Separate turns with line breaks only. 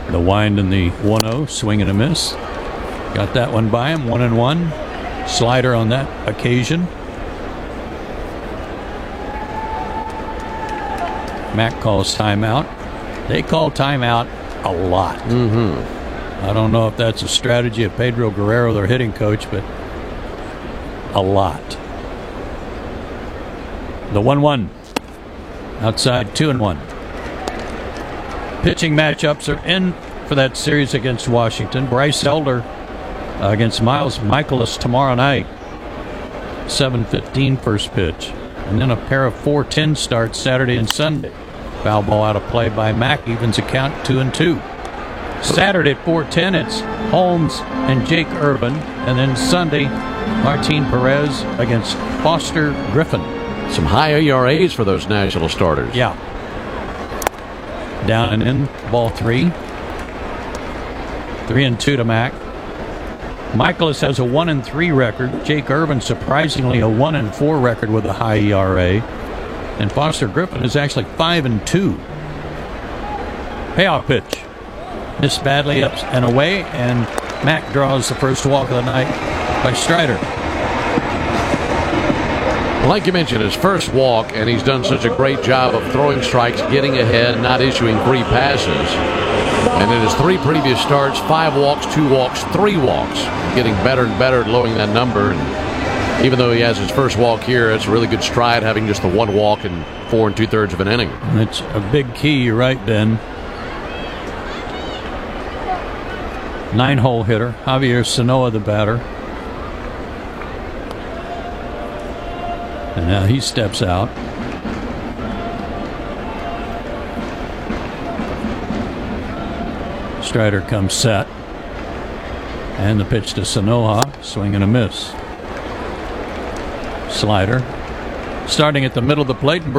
The wind and the 1-0, swing and a miss. Got that one by him, 1-1. Slider on that occasion. Mac calls timeout. They call timeout a lot. I don't know if that's a strategy of Pedro Guerrero, their hitting coach, but a lot. The 1-1. Outside, 2-1. Pitching matchups are in for that series against Washington. Bryce Elder against Miles Michaelis tomorrow night. 7:15 first pitch. And then a pair of 4:10 starts Saturday and Sunday. Foul ball out of play by Mack, evens the count 2-2. Saturday at 4:10, it's Holmes and Jake Urban. And then Sunday, Martin Perez against Foster Griffin.
Some high ERAs for those national starters.
Yeah. Down and in, ball 3. 3-2 to Mack. Michaelis has a 1-3 record. Jake Urban surprisingly a 1-4 record with a high ERA. And Foster Griffin is actually 5-2. Payoff pitch. Missed badly up and away, and Mack draws the first walk of the night by Strider.
Like you mentioned, his first walk, and he's done such a great job of throwing strikes, getting ahead, not issuing free passes. And in his 3 previous starts, 5 walks, 2 walks, 3 walks, getting better and better at lowering that number. And even though he has his first walk here, it's a really good stride having just the 1 walk in 4 2/3 of an inning.
It's a big key, you're right, Ben. 9-hole hitter, Javier Sanoa, the batter. And now he steps out. Strider comes set. And the pitch to Sanoa, swing and a miss. Slider starting at the middle of the plate.